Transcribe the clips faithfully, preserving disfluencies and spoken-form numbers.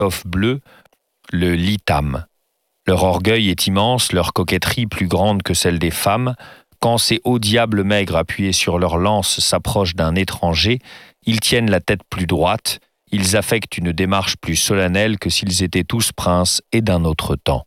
étoffe bleue, le litam. Leur orgueil est immense, leur coquetterie plus grande que celle des femmes. Quand ces hauts diables maigres appuyés sur leurs lances s'approchent d'un étranger, ils tiennent la tête plus droite, ils affectent une démarche plus solennelle que s'ils étaient tous princes et d'un autre temps.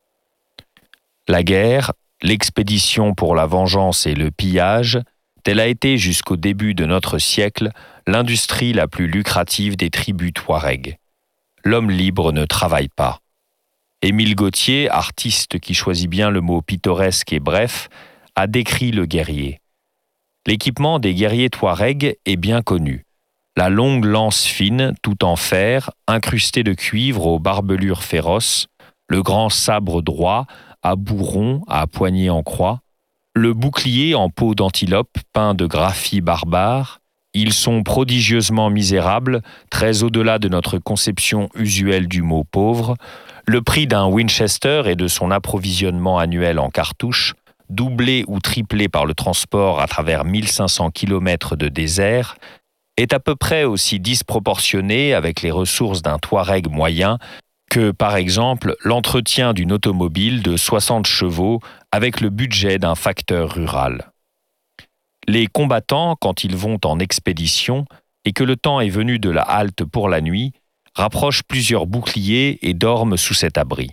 La guerre, l'expédition pour la vengeance et le pillage, telle a été jusqu'au début de notre siècle l'industrie la plus lucrative des tribus touaregs. L'homme libre ne travaille pas. Émile Gautier, artiste qui choisit bien le mot pittoresque et bref, a décrit le guerrier. L'équipement des guerriers touaregs est bien connu. La longue lance fine, tout en fer, incrustée de cuivre aux barbelures féroces, le grand sabre droit, à bout rond, à poignée en croix, le bouclier en peau d'antilope peint de graphie barbare. Ils sont prodigieusement misérables, très au-delà de notre conception usuelle du mot pauvre. Le prix d'un Winchester et de son approvisionnement annuel en cartouches, doublé ou triplé par le transport à travers mille cinq cents kilomètres de désert, est à peu près aussi disproportionné avec les ressources d'un Touareg moyen que, par exemple, l'entretien d'une automobile de soixante chevaux avec le budget d'un facteur rural. Les combattants, quand ils vont en expédition et que le temps est venu de la halte pour la nuit, rapprochent plusieurs boucliers et dorment sous cet abri.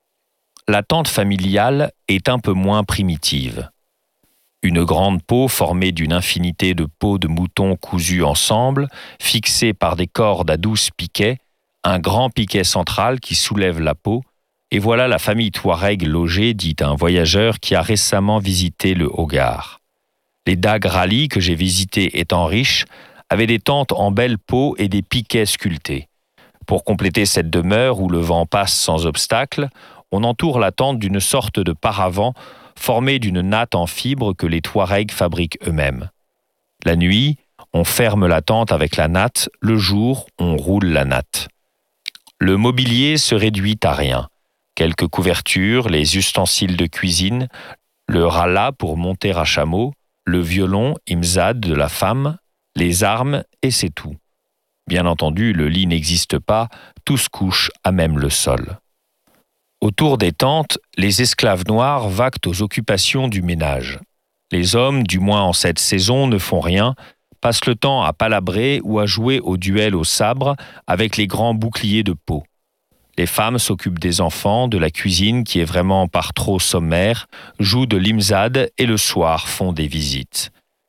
La tente familiale est un peu moins primitive. Une grande peau formée d'une infinité de peaux de moutons cousues ensemble, fixées par des cordes à douze piquets, un grand piquet central qui soulève la peau, et voilà la famille Touareg logée, dit un voyageur qui a récemment visité le Hogar. Les Dag Rally que j'ai visités étant riches avaient des tentes en belle peau et des piquets sculptés. Pour compléter cette demeure où le vent passe sans obstacle, on entoure la tente d'une sorte de paravent formé d'une natte en fibre que les Touaregs fabriquent eux-mêmes. La nuit, on ferme la tente avec la natte, le jour, on roule la natte. Le mobilier se réduit à rien. Quelques couvertures, les ustensiles de cuisine, le rala pour monter à chameau, le violon, imzad de la femme, les armes, et c'est tout. Bien entendu, le lit n'existe pas, tout se couche à même le sol. Autour des tentes, les esclaves noirs vaquent aux occupations du ménage. Les hommes, du moins en cette saison, ne font rien, passent le temps à palabrer ou à jouer au duel au sabre avec les grands boucliers de peau. Les femmes s'occupent des enfants, de la cuisine qui est vraiment par trop sommaire, jouent de l'imzad et le soir font des visites.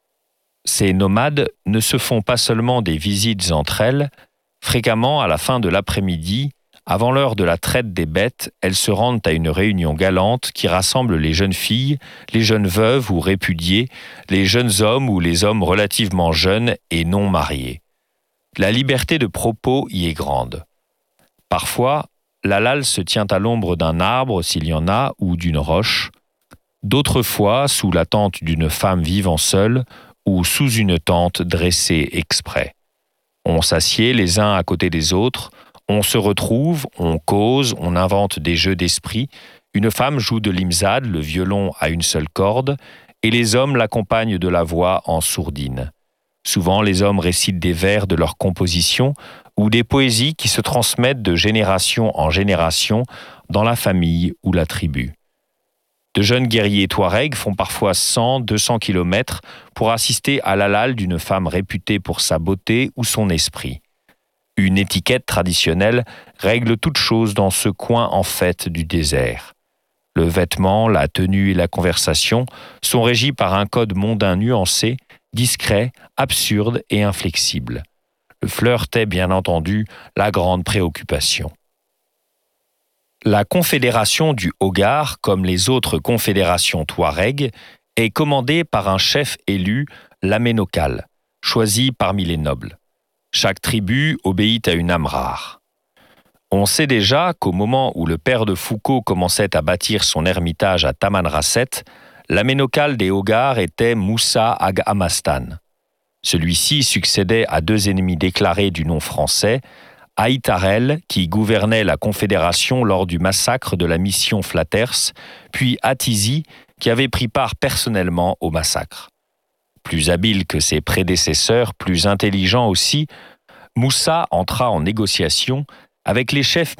Ces nomades ne se font pas seulement des visites entre elles, fréquemment à la fin de l'après-midi, avant l'heure de la traite des bêtes, elles se rendent à une réunion galante qui rassemble les jeunes filles, les jeunes veuves ou répudiées, les jeunes hommes ou les hommes relativement jeunes et non mariés. La liberté de propos y est grande. Parfois, l'halal se tient à l'ombre d'un arbre s'il y en a ou d'une roche. D'autres fois, sous la tente d'une femme vivant seule ou sous une tente dressée exprès. On s'assied les uns à côté des autres, on se retrouve, on cause, on invente des jeux d'esprit. Une femme joue de l'imzad, le violon à une seule corde, et les hommes l'accompagnent de la voix en sourdine. Souvent, les hommes récitent des vers de leur composition ou des poésies qui se transmettent de génération en génération dans la famille ou la tribu. De jeunes guerriers touaregs font parfois cent à deux cents kilomètres pour assister à l'halal d'une femme réputée pour sa beauté ou son esprit. Une étiquette traditionnelle règle toute chose dans ce coin en fait du désert. Le vêtement, la tenue et la conversation sont régis par un code mondain nuancé, discret, absurde et inflexible. Le flirt est, bien entendu, la grande préoccupation. La confédération du Hogar, comme les autres confédérations touaregs, est commandée par un chef élu, l'aménokal, choisi parmi les nobles. Chaque tribu obéit à une amrar. On sait déjà qu'au moment où le père de Foucault commençait à bâtir son ermitage à Tamanrasset, l'aménokal des Hogars était Moussa Ag Amastan. Celui-ci succédait à deux ennemis déclarés du nom français, Aïtarel, qui gouvernait la Confédération lors du massacre de la mission Flatters, puis Atizi, qui avait pris part personnellement au massacre. Plus habile que ses prédécesseurs, plus intelligent aussi, Moussa entra en négociation Avec les chefs